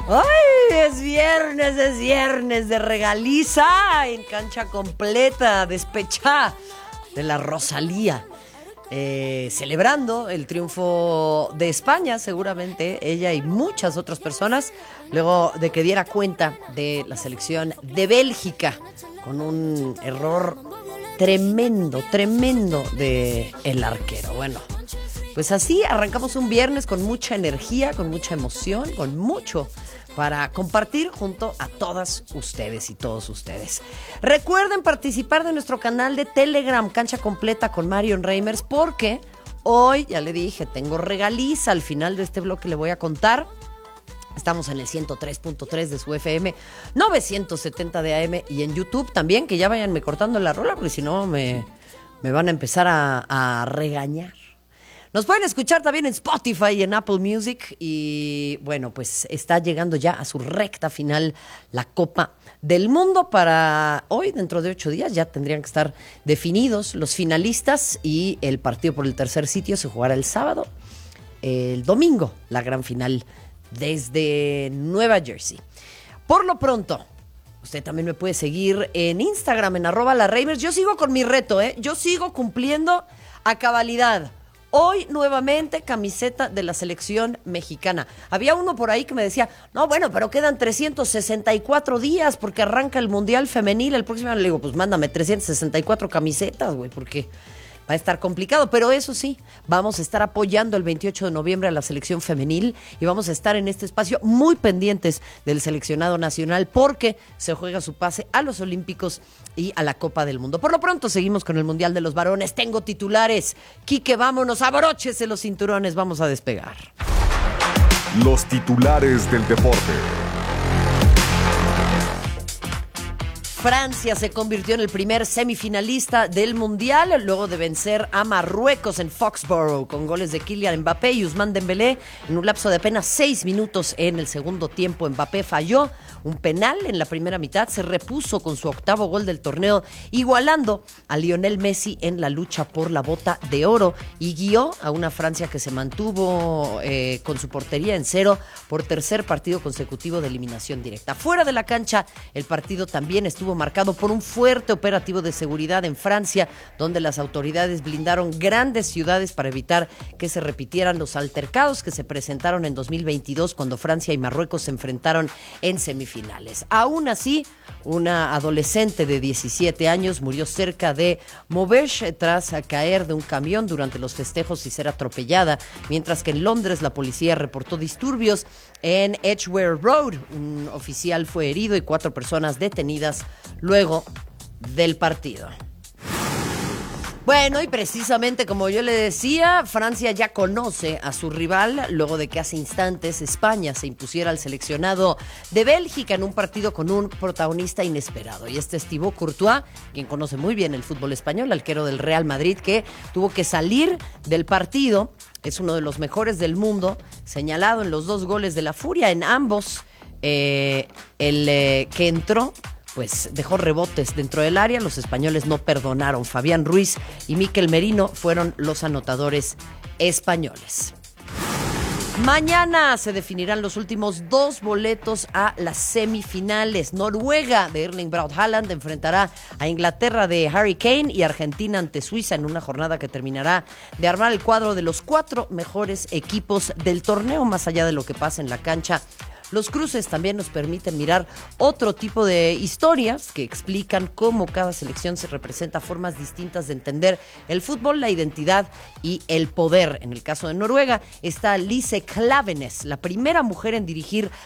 ¡Ay! Es viernes de regaliza en cancha completa, despechá de la Rosalía. Celebrando el triunfo de España, seguramente ella y muchas otras personas, luego de que diera cuenta de la selección de Bélgica con un error tremendo de el arquero. Bueno, pues así arrancamos un viernes con mucha energía, con mucha emoción, con mucho para compartir junto a todas ustedes y todos ustedes. Recuerden participar de nuestro canal de Telegram, Cancha Completa con Marion Reimers, porque hoy, ya le dije, tengo regaliza. Al final de este bloque le voy a contar. Estamos en el 103.3 de su FM, 970 de AM y en YouTube también, que ya váyanme cortando la rola, porque si no me van a empezar a regañar. Nos pueden escuchar también en Spotify y en Apple Music. Y bueno, pues está llegando ya a su recta final la Copa del Mundo. Para hoy, dentro de 8 días, ya tendrían que estar definidos los finalistas. Y el partido por el tercer sitio se jugará el sábado. El domingo, la gran final desde Nueva Jersey. Por lo pronto, usted también me puede seguir en Instagram, en @lareimers. Yo sigo con mi reto, yo sigo cumpliendo a cabalidad. Hoy nuevamente camiseta de la selección mexicana. Había uno por ahí que me decía, no, bueno, pero quedan 364 días porque arranca el Mundial Femenil el próximo año. Le digo, pues mándame 364 camisetas, güey, porque va a estar complicado. Pero eso sí, vamos a estar apoyando el 28 de noviembre a la selección femenil y vamos a estar en este espacio muy pendientes del seleccionado nacional porque se juega su pase a los Olímpicos y a la Copa del Mundo. Por lo pronto seguimos con el Mundial de los Varones. Tengo titulares. Quique, vámonos, abróchese los cinturones, vamos a despegar. Los titulares del deporte. Francia se convirtió en el primer semifinalista del Mundial luego de vencer a Marruecos en Foxborough con goles de Kylian Mbappé y Ousmane Dembélé en un lapso de apenas 6 minutos en el segundo tiempo. Mbappé falló un penal en la primera mitad, se repuso con su 8º gol del torneo, igualando a Lionel Messi en la lucha por la bota de oro y guió a una Francia que se mantuvo con su portería en 0 por tercer partido consecutivo de eliminación directa. Fuera de la cancha, el partido también estuvo marcado por un fuerte operativo de seguridad en Francia, donde las autoridades blindaron grandes ciudades para evitar que se repitieran los altercados que se presentaron en 2022 cuando Francia y Marruecos se enfrentaron en semifinales. Aún así, una adolescente de 17 años murió cerca de Maubeuge tras caer de un camión durante los festejos y ser atropellada, mientras que en Londres la policía reportó disturbios en Edgware Road. Un oficial fue herido y 4 personas detenidas luego del partido. Bueno, y precisamente como yo le decía, Francia ya conoce a su rival luego de que hace instantes España se impusiera al seleccionado de Bélgica en un partido con un protagonista inesperado. Y este es Thibaut Courtois, quien conoce muy bien el fútbol español, arquero del Real Madrid, que tuvo que salir del partido. Es uno de los mejores del mundo, señalado en los 2 goles de la Furia. En ambos, que entró, pues dejó rebotes dentro del área. Los españoles no perdonaron. Fabián Ruiz y Mikel Merino fueron los anotadores españoles. Mañana se definirán los últimos 2 boletos a las semifinales. Noruega de Erling Braut Haaland enfrentará a Inglaterra de Harry Kane y Argentina ante Suiza en una jornada que terminará de armar el cuadro de los 4 mejores equipos del torneo, más allá de lo que pasa en la cancha. Los cruces también nos permiten mirar otro tipo de historias que explican cómo cada selección se representa formas distintas de entender el fútbol, la identidad y el poder. En el caso de Noruega está Lise Klaveness, la primera mujer en dirigir